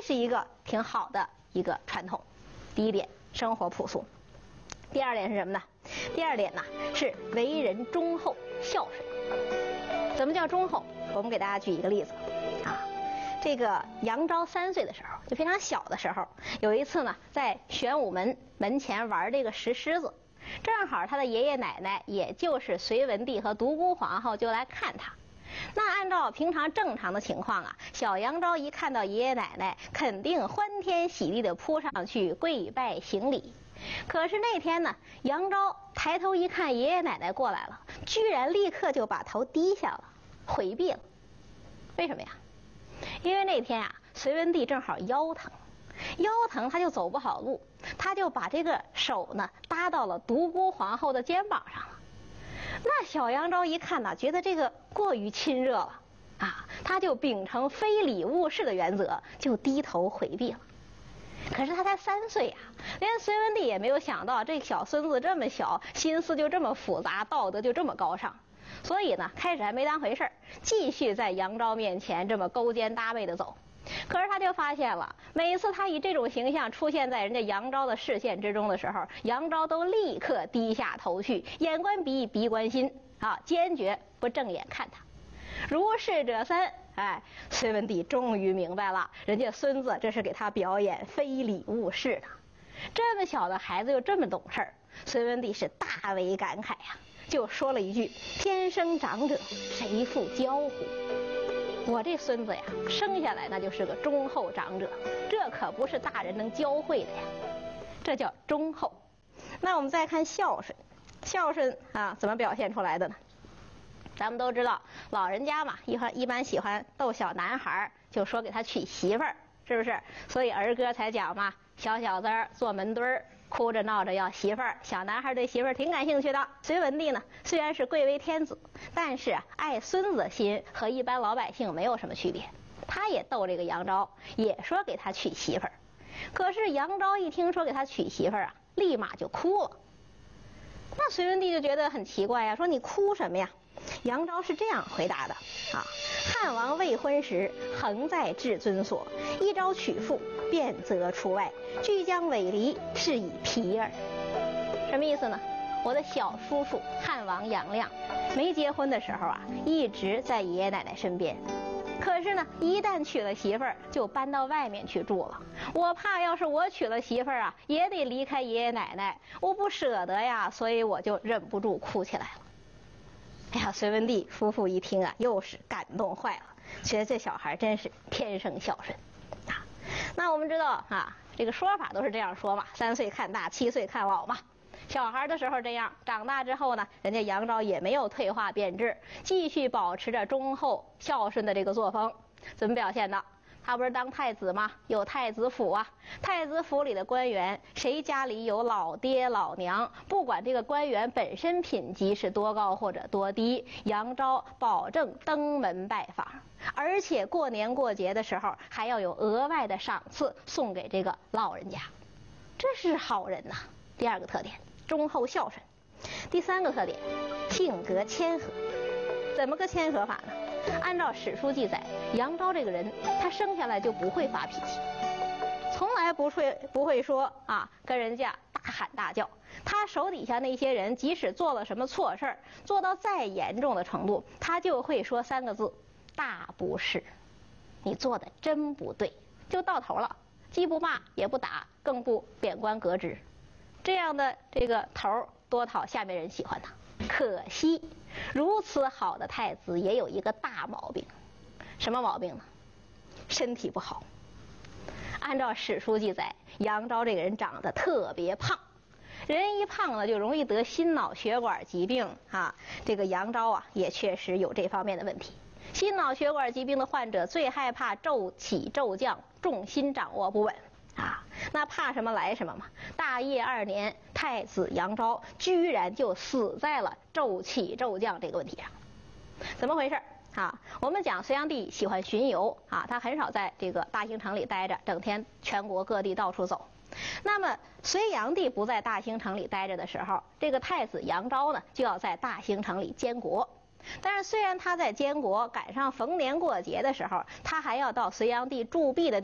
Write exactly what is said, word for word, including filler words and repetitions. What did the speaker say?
是一个挺好的一个传统。第一点，生活朴素。第二点是什么呢？第二点呢是为人忠厚孝顺。怎么叫忠厚？我们给大家举一个例子啊。这个杨昭三岁的时候，就非常小的时候，有一次呢，在玄武门门前玩这个石狮子，正好他的爷爷奶奶，也就是隋文帝和独孤皇后就来看他。那按照平常正常的情况啊，小杨昭一看到爷爷奶奶，肯定欢天喜地的扑上去跪拜行礼。可是那天呢，杨昭抬头一看爷爷奶奶过来了，居然立刻就把头低下了，回避了。为什么呀？因为那天啊，隋文帝正好腰疼，腰疼他就走不好路，他就把这个手呢搭到了独孤皇后的肩膀上了。那小杨昭一看呢，觉得这个过于亲热了啊，他就秉承非礼勿视的原则，就低头回避了。可是他才三岁呀、啊，连隋文帝也没有想到这小孙子这么小，心思就这么复杂，道德就这么高尚。所以呢，开始还没当回事儿，继续在杨昭面前这么勾肩搭背的走。可是他就发现了，每次他以这种形象出现在人家杨昭的视线之中的时候，杨昭都立刻低下头去，眼观鼻，鼻观心啊，坚决不正眼看他。如是者三，哎，隋文帝终于明白了，人家孙子这是给他表演非礼勿视的。这么小的孩子又这么懂事儿，隋文帝是大为感慨呀、啊，就说了一句：“天生长者，谁复教乎？”我这孙子呀，生下来那就是个忠厚长者，这可不是大人能教会的呀，这叫忠厚。那我们再看孝顺，孝顺啊，怎么表现出来的呢？咱们都知道，老人家嘛，一般一般喜欢逗小男孩，就说给他娶媳妇儿，是不是？所以儿歌才讲嘛，小小子儿坐门墩儿，哭着闹着要媳妇儿。小男孩对媳妇儿挺感兴趣的。隋文帝呢，虽然是贵为天子，但是爱孙子的心和一般老百姓没有什么区别。他也逗这个杨昭，也说给他娶媳妇儿。可是杨昭一听说给他娶媳妇儿啊，立马就哭了。那隋文帝就觉得很奇怪呀，说你哭什么呀？杨昭是这样回答的啊：汉王未婚时，恒在至尊所，一朝娶妇，便则出外，俱将委离，是以疲耳。什么意思呢？我的小叔叔汉王杨亮没结婚的时候啊，一直在爷爷奶奶身边。可是呢，一旦娶了媳妇儿，就搬到外面去住了。我怕要是我娶了媳妇儿啊，也得离开爷爷奶奶，我不舍得呀，所以我就忍不住哭起来了。哎呀，隋文帝夫妇一听啊，又是感动坏了，觉得这小孩真是天生孝顺啊。那我们知道啊，这个说法都是这样说嘛，三岁看大，七岁看老嘛。小孩的时候这样，长大之后呢，人家杨昭也没有退化变质，继续保持着忠厚孝顺的这个作风。怎么表现的？他不是当太子吗？有太子府啊，太子府里的官员，谁家里有老爹老娘，不管这个官员本身品级是多高或者多低，杨昭保证登门拜访，而且过年过节的时候还要有额外的赏赐送给这个老人家，这是好人呐。第二个特点，忠厚孝顺。第三个特点，性格谦和。怎么个谦和法呢？按照史书记载，杨昭这个人，他生下来就不会发脾气，从来不会不会说啊跟人家大喊大叫。他手底下那些人，即使做了什么错事儿，做到再严重的程度，他就会说三个字：大不是，你做的真不对，就到头了，既不骂也不打，更不贬官革职。这样的这个头多讨下面人喜欢他。可惜如此好的太子也有一个大毛病。什么毛病呢？身体不好。按照史书记载，杨昭这个人长得特别胖，人一胖呢就容易得心脑血管疾病啊。这个杨昭啊也确实有这方面的问题。心脑血管疾病的患者最害怕骤起骤降，重心掌握不稳啊。那怕什么来什么嘛。大业二年，太子杨昭居然就死在了骤起骤降这个问题上。怎么回事啊？我们讲隋炀帝喜欢巡游啊，他很少在这个大兴城里待着，整天全国各地到处走。那么隋炀帝不在大兴城里待着的时候，这个太子杨昭呢就要在大兴城里监国。但是虽然他在监国，赶上逢年过节的时候，他还要到隋炀帝驻跸的